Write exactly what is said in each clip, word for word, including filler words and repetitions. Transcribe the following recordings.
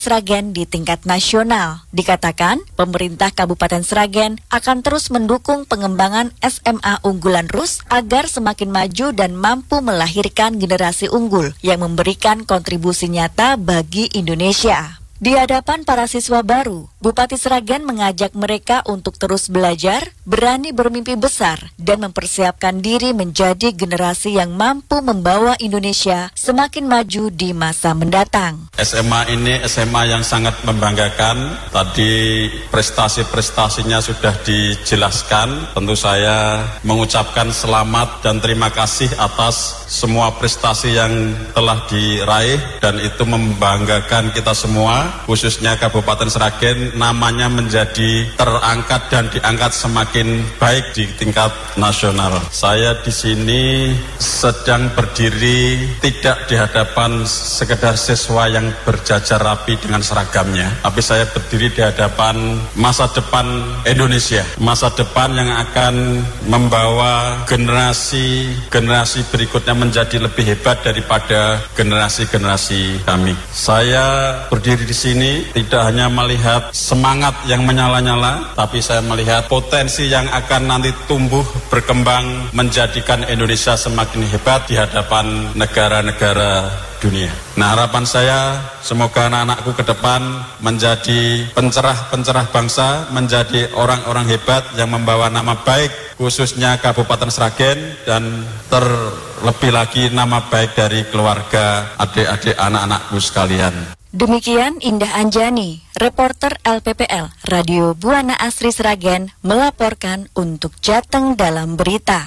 Sragen di tingkat nasional. Dikatakan, pemerintah Kabupaten Sragen akan terus mendukung pengembangan S M A unggulan Rus agar semakin maju dan mampu melahirkan generasi unggul yang memberikan kontribusi nyata bagi Indonesia. Di hadapan para siswa baru, Bupati Sragen mengajak mereka untuk terus belajar, berani bermimpi besar, dan mempersiapkan diri menjadi generasi yang mampu membawa Indonesia semakin maju di masa mendatang. S M A ini S M A yang sangat membanggakan. Tadi prestasi-prestasinya sudah dijelaskan. Tentu saya mengucapkan selamat dan terima kasih atas semua prestasi yang telah diraih, dan itu membanggakan kita semua. Khususnya Kabupaten Sragen namanya menjadi terangkat dan diangkat semakin baik di tingkat nasional. Saya di sini sedang berdiri tidak di hadapan sekedar siswa yang berjajar rapi dengan seragamnya, tapi saya berdiri di hadapan masa depan Indonesia, masa depan yang akan membawa generasi-generasi berikutnya menjadi lebih hebat daripada generasi-generasi kami. Saya berdiri di sini tidak hanya melihat semangat yang menyala-nyala, tapi saya melihat potensi yang akan nanti tumbuh berkembang menjadikan Indonesia semakin hebat di hadapan negara-negara dunia. Nah, harapan saya semoga anak-anakku ke depan menjadi pencerah-pencerah bangsa, menjadi orang-orang hebat yang membawa nama baik khususnya Kabupaten Sragen, dan terlebih lagi nama baik dari keluarga, adik-adik, anak-anakku sekalian. Demikian Indah Anjani, reporter L P P L Radio Buana Asri Sragen melaporkan untuk Jateng dalam berita.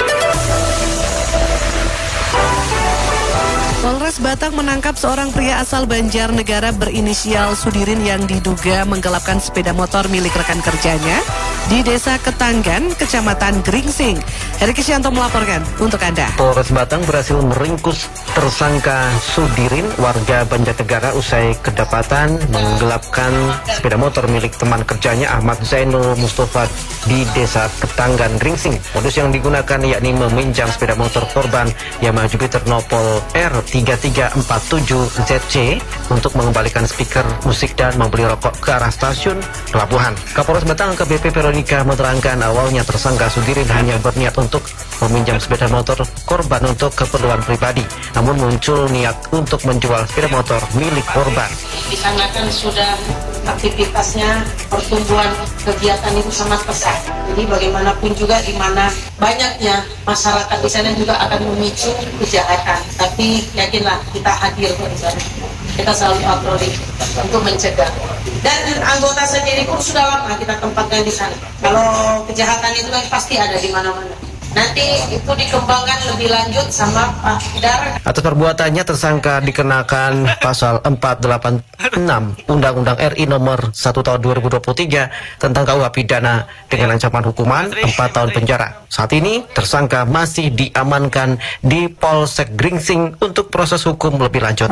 Polres Batang menangkap seorang pria asal Banjarnegara berinisial Sudirin yang diduga menggelapkan sepeda motor milik rekan kerjanya di Desa Ketanggan, Kecamatan Gringsing. Heri Kisyanto melaporkan untuk Anda. Polres Batang berhasil meringkus tersangka Sudirin, warga Banjarnegara, usai kedapatan menggelapkan sepeda motor milik teman kerjanya Ahmad Zainul Mustafa di Desa Ketanggan, Gringsing. Modus yang digunakan yakni meminjam sepeda motor korban Yamaha Jupiter Nopol R tiga tiga empat tujuh Z C untuk mengembalikan speaker musik dan membeli rokok ke arah stasiun pelabuhan. Kapolres Batang A K B P Veronica menerangkan awalnya tersangka Sudirin hanya berniat untuk meminjam sepeda motor korban untuk keperluan pribadi, namun muncul niat untuk menjual sepeda motor milik korban. Dikarenakan sudah aktivitasnya, pertumbuhan kegiatan itu sangat pesat. Jadi bagaimanapun juga di mana banyaknya masyarakat di sana juga akan memicu kejahatan. Tapi yakinlah kita hadir di sana. Kita selalu patroli untuk mencegah. Dan anggota sendiri pun sudah lama kita tempatkan di sana. Kalau kejahatan itu kan pasti ada di mana-mana. Nanti itu dikembangkan lebih lanjut sama Pak Dar. Atas perbuatannya tersangka dikenakan pasal empat delapan enam Undang-Undang R I nomor satu tahun dua ribu dua puluh tiga tentang K U H pidana dengan ancaman hukuman empat tahun penjara. Saat ini tersangka masih diamankan di Polsek Gringsing untuk proses hukum lebih lanjut.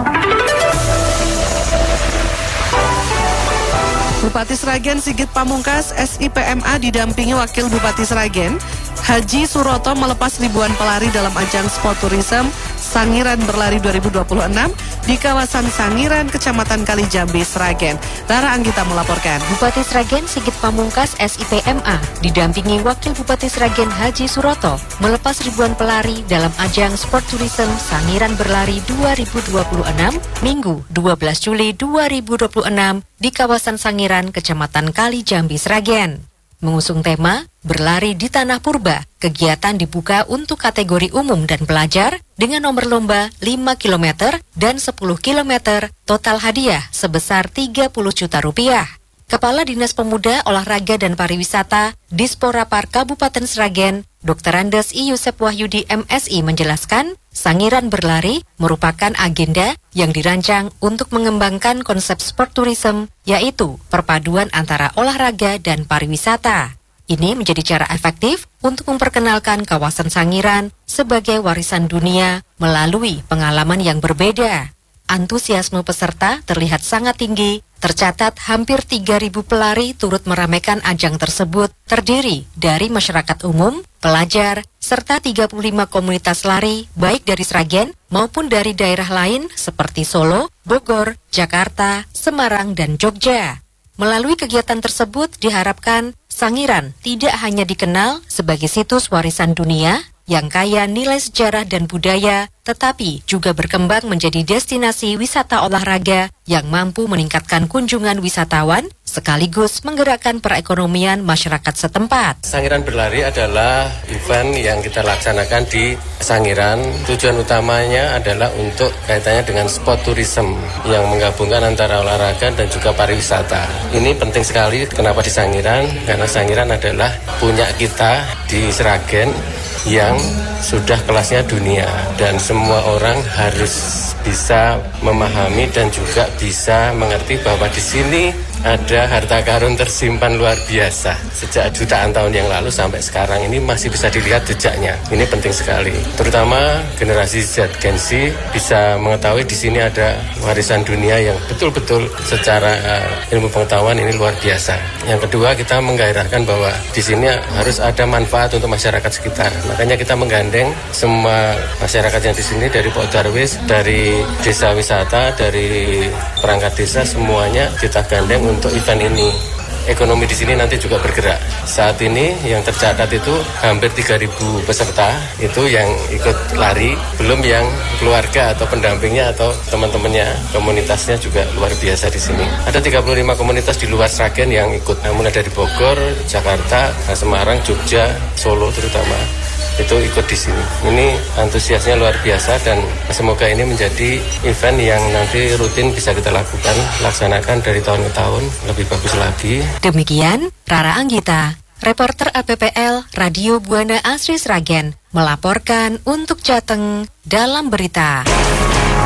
Bupati Sragen Sigit Pamungkas S I P M A didampingi Wakil Bupati Sragen Haji Suroto melepas ribuan pelari dalam ajang Sport Tourism Sangiran Berlari dua ribu dua puluh enam di kawasan Sangiran, Kecamatan Kalijambi, Sragen. Rara Anggita melaporkan. Bupati Sragen Sigit Pamungkas S I P M A didampingi Wakil Bupati Sragen Haji Suroto melepas ribuan pelari dalam ajang Sport Tourism Sangiran Berlari dua ribu dua puluh enam Minggu dua belas Juli dua ribu dua puluh enam di kawasan Sangiran, Kecamatan Kalijambi, Sragen. Mengusung tema Berlari di Tanah Purba, kegiatan dibuka untuk kategori umum dan pelajar dengan nomor lomba lima kilometer dan sepuluh kilometer, total hadiah sebesar tiga puluh juta rupiah. Kepala Dinas Pemuda, Olahraga dan Pariwisata Disporapar Kabupaten Sragen, Doktor Andes I Yusep Wahyudi M Si menjelaskan, Sangiran Berlari merupakan agenda yang dirancang untuk mengembangkan konsep sport tourism, yaitu perpaduan antara olahraga dan pariwisata. Ini menjadi cara efektif untuk memperkenalkan kawasan Sangiran sebagai warisan dunia melalui pengalaman yang berbeda. Antusiasme peserta terlihat sangat tinggi tercatat hampir tiga ribu pelari turut meramaikan ajang tersebut, terdiri dari masyarakat umum, pelajar, serta tiga puluh lima komunitas lari baik dari Sragen maupun dari daerah lain seperti Solo, Bogor, Jakarta, Semarang, dan Jogja. Melalui kegiatan tersebut diharapkan Sangiran tidak hanya dikenal sebagai situs warisan dunia yang kaya nilai sejarah dan budaya, tetapi juga berkembang menjadi destinasi wisata olahraga yang mampu meningkatkan kunjungan wisatawan sekaligus menggerakkan perekonomian masyarakat setempat. Sangiran Berlari adalah event yang kita laksanakan di Sangiran. Tujuan utamanya adalah untuk kaitannya dengan sport tourism yang menggabungkan antara olahraga dan juga pariwisata. Ini penting sekali kenapa di Sangiran, karena Sangiran adalah punya kita di Sragen yang sudah kelasnya dunia dan semua orang harus bisa memahami dan juga bisa mengerti bahwa di sini ada harta karun tersimpan luar biasa. Sejak jutaan tahun yang lalu sampai sekarang ini masih bisa dilihat jejaknya. Ini penting sekali. Terutama generasi Z, Gen Z bisa mengetahui di sini ada warisan dunia yang betul-betul secara uh, ilmu pengetahuan ini luar biasa. Yang kedua, kita menggairahkan bahwa di sini harus ada manfaat untuk masyarakat sekitar. Makanya kita menggandeng semua masyarakat yang di sini dari Pok Darwis, dari desa wisata, dari perangkat desa, semuanya kita gandeng untuk event ini. Ekonomi di sini nanti juga bergerak. Saat ini yang tercatat itu hampir tiga ribu peserta itu yang ikut lari, belum yang keluarga atau pendampingnya atau teman-temannya, komunitasnya juga luar biasa di sini. Ada tiga puluh lima komunitas di luar Sragen yang ikut, mulai dari Bogor, Jakarta, Semarang, Jogja, Solo terutama. Itu ikut di sini. Ini antusiasnya luar biasa dan semoga ini menjadi event yang nanti rutin bisa kita lakukan, laksanakan dari tahun ke tahun lebih bagus lagi. Demikian Rara Anggita, reporter A P P L Radio Buana Asri Sragen, melaporkan untuk Jateng dalam berita.